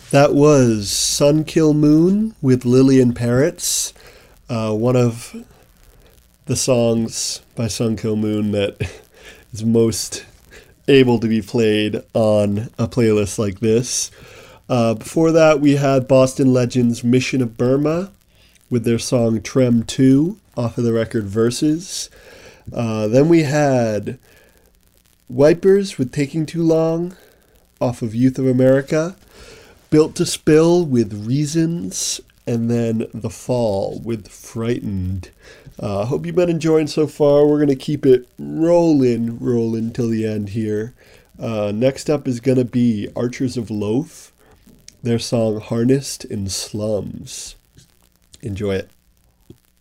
That was Sun Kill Moon with Lillian Parrots, one of the songs by Sun Kill Moon that is most able to be played on a playlist like this. Before that, we had Boston Legends' Mission of Burma with their song Trem 2 off of the record Verses. Then we had Wipers with Taking Too Long off of Youth of America. Built to Spill with Reasons, and then The Fall with Frightened. Hope you've been enjoying so far. We're going to keep it rolling till the end here. Next up is going to be Archers of Loaf, their song Harnessed in Slums. Enjoy it.